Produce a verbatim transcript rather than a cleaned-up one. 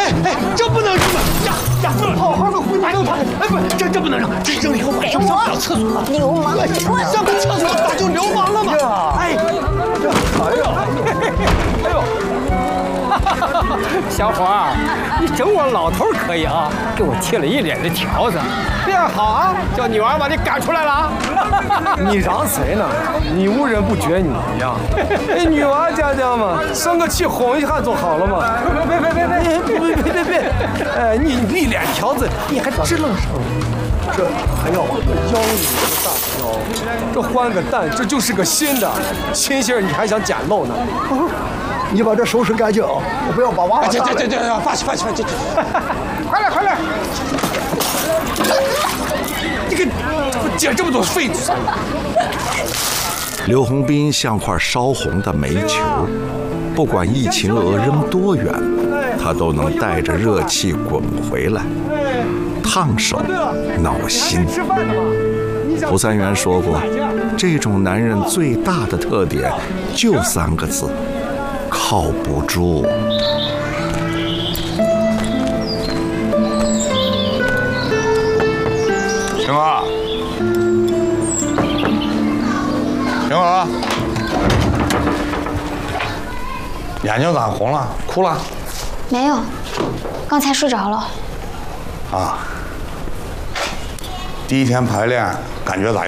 哎哎，这不能扔啊！呀呀，好好的回家扔它！哎，不，这这不能扔，这扔以后晚上上不了厕所。 流氓！ 上个厕所咋就流氓了嘛？哎，哎呦，哎呦！ 小伙儿，你整我老头可以啊，给我贴了一脸的条子，这样好啊，叫女儿把你赶出来了啊！ 你嚷谁呢？你无人不觉你呀！哎，女娃家家嘛，生个气哄一下就好了嘛。别别别别别别别别！哎，你一脸条子，你还支棱上？这还要我腰里的大腰？这换个蛋，这就是个新的，新鲜你还想捡漏呢？ 你把这收拾干净啊！我不要把娃娃这这这这，放弃放弃放弃！ 快来快来！ 你给捡这么多废纸！ 刘洪斌像块烧红的煤球，不管一擎鹅扔多远，他都能带着热气滚回来，烫手挠心。胡三元说过，这种男人最大的特点就三个字。 靠不住。 平儿，平儿，眼睛咋红了？哭了？ 没有，刚才睡着了。 啊。第一天排练感觉咋样？